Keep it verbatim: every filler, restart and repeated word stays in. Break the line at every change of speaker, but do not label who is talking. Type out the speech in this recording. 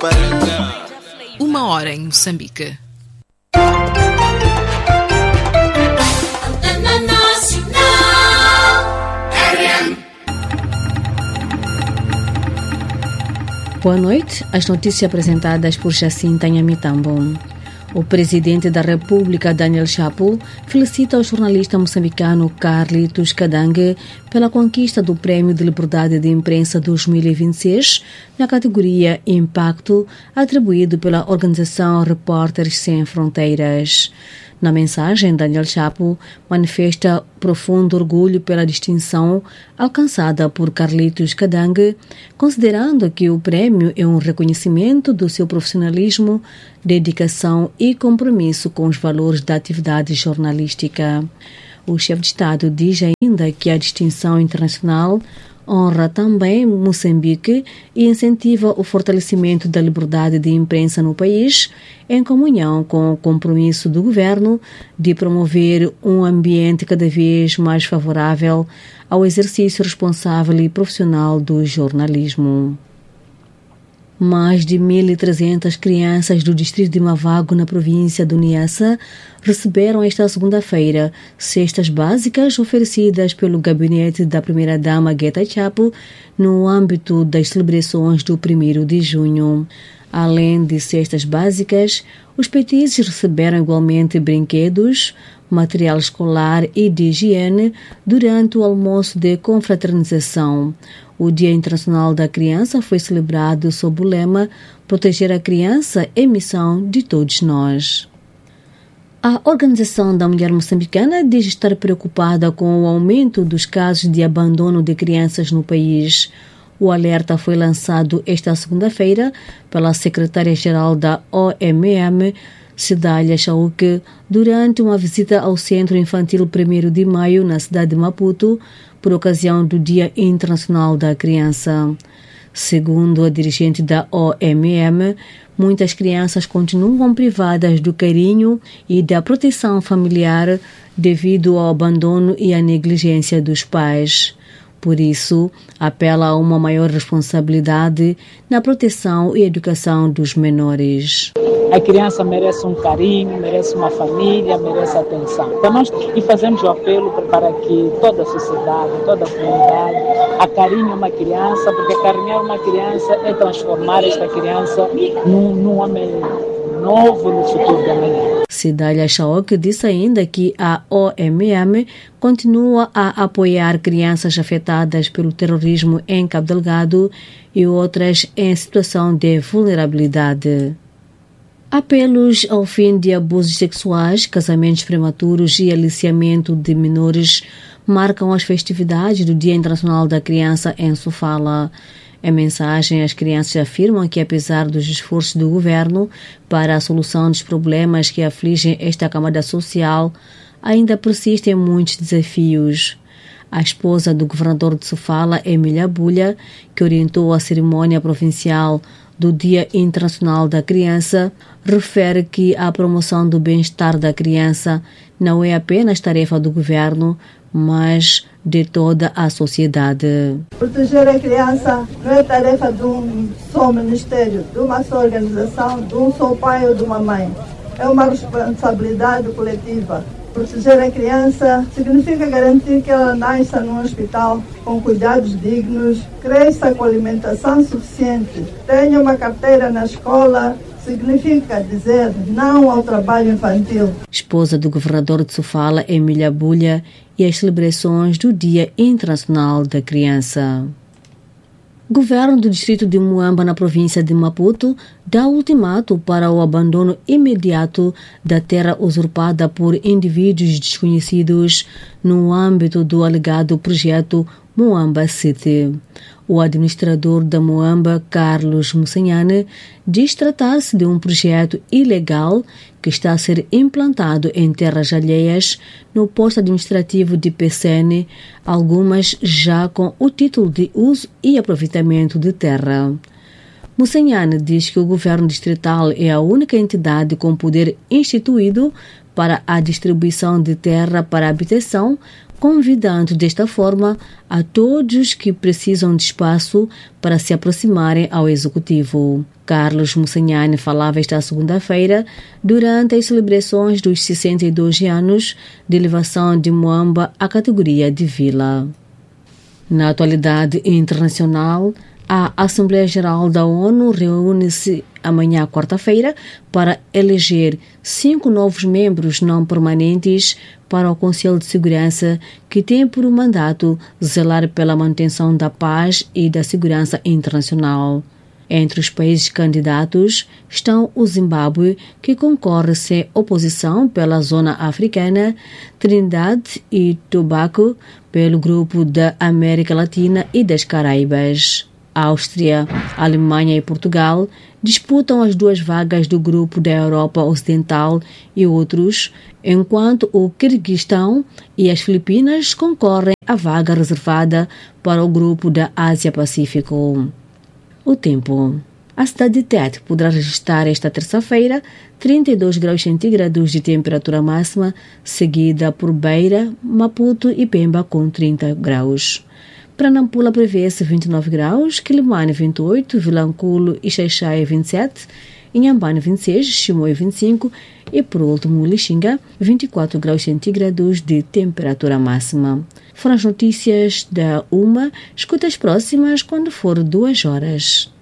Uma hora em Moçambique.
Boa noite. As notícias apresentadas por Jacinta Nhamitambo. O presidente da República, Daniel Chapo, felicita o jornalista moçambicano Carlitos Cadangue pela conquista do Prêmio de Liberdade de Imprensa dois mil e vinte e seis na categoria Impacto, atribuído pela organização Repórteres Sem Fronteiras. Na mensagem, Daniel Chapo manifesta profundo orgulho pela distinção alcançada por Carlitos Cadangue, considerando que o prêmio é um reconhecimento do seu profissionalismo, dedicação e compromisso com os valores da atividade jornalística. O chefe de Estado diz ainda que a distinção internacional honra também Moçambique e incentiva o fortalecimento da liberdade de imprensa no país, em comunhão com o compromisso do governo de promover um ambiente cada vez mais favorável ao exercício responsável e profissional do jornalismo. Mais de mil e trezentas crianças do distrito de Mavago, na província do Niassa, receberam esta segunda-feira cestas básicas oferecidas pelo gabinete da primeira-dama Gueta Chapo no âmbito das celebrações do primeiro de junho. Além de cestas básicas, os petizes receberam igualmente brinquedos, material escolar e de higiene durante o almoço de confraternização. O Dia Internacional da Criança foi celebrado sob o lema Proteger a Criança é missão de todos nós. A Organização da Mulher Moçambicana diz estar preocupada com o aumento dos casos de abandono de crianças no país. O alerta foi lançado esta segunda-feira pela secretária-geral da O M M, Cidália Chauque, durante uma visita ao Centro Infantil primeiro de maio, na cidade de Maputo, por ocasião do Dia Internacional da Criança. Segundo a dirigente da O M M, muitas crianças continuam privadas do carinho e da proteção familiar devido ao abandono e à negligência dos pais. Por isso, apela a uma maior responsabilidade na proteção e educação dos menores.
A criança merece um carinho, merece uma família, merece atenção. Então nós e fazemos o apelo para que toda a sociedade, toda a comunidade acarinhe uma criança, porque acarinhar uma criança é transformar esta criança num, num homem novo no futuro da manhã.
Cidália Chauque disse ainda que a O M M continua a apoiar crianças afetadas pelo terrorismo em Cabo Delgado e outras em situação de vulnerabilidade. Apelos ao fim de abusos sexuais, casamentos prematuros e aliciamento de menores marcam as festividades do Dia Internacional da Criança em Sofala. Em mensagem, as crianças afirmam que, apesar dos esforços do governo para a solução dos problemas que afligem esta camada social, ainda persistem muitos desafios. A esposa do governador de Sofala, Emília Bulha, que orientou a cerimônia provincial do Dia Internacional da Criança, refere que a promoção do bem-estar da criança não é apenas tarefa do governo, mas de toda a sociedade.
Proteger a criança não é tarefa de um só ministério, de uma só organização, de um só pai ou de uma mãe. É uma responsabilidade coletiva. Proteger a criança significa garantir que ela nasça num hospital com cuidados dignos, cresça com alimentação suficiente, tenha uma carteira na escola. Significa dizer não ao trabalho infantil.
Esposa do governador de Sofala, Emília Bulha, e as celebrações do Dia Internacional da Criança. Governo do distrito de Muamba, na província de Maputo, dá ultimato para o abandono imediato da terra usurpada por indivíduos desconhecidos no âmbito do alegado projeto Muamba City. O administrador da Muamba, Carlos Mussanhane, diz tratar-se de um projeto ilegal que está a ser implantado em terras alheias no posto administrativo de Pecene, algumas já com o título de uso e aproveitamento de terra. Mussanhane diz que o governo distrital é a única entidade com poder instituído para a distribuição de terra para habitação, convidando desta forma a todos que precisam de espaço para se aproximarem ao Executivo. Carlos Mussanhane falava esta segunda-feira durante as celebrações dos sessenta e dois anos de elevação de Moamba à categoria de vila. Na atualidade internacional, a Assembleia Geral da ONU reúne-se amanhã, quarta-feira, para eleger cinco novos membros não permanentes para o Conselho de Segurança, que tem por mandato zelar pela manutenção da paz e da segurança internacional. Entre os países candidatos estão o Zimbábue, que concorre sem oposição pela zona africana, Trindade e Tobago pelo grupo da América Latina e das Caraíbas. A Áustria, a Alemanha e Portugal disputam as duas vagas do grupo da Europa Ocidental e outros, enquanto o Quirguistão e as Filipinas concorrem à vaga reservada para o grupo da Ásia-Pacífico. O tempo. A cidade de Tete poderá registrar esta terça-feira trinta e dois graus centígrados de temperatura máxima, seguida por Beira, Maputo e Pemba com trinta graus. Para Nampula prevê-se vinte e nove graus, Quilimane vinte e oito, Vilanculo e Xaixai vinte e sete, Inhambane vinte e seis, Chimoio vinte e cinco e, por último, Lixinga vinte e quatro graus centígrados de temperatura máxima. Foram as notícias da UMA. Escuta as próximas quando for duas horas.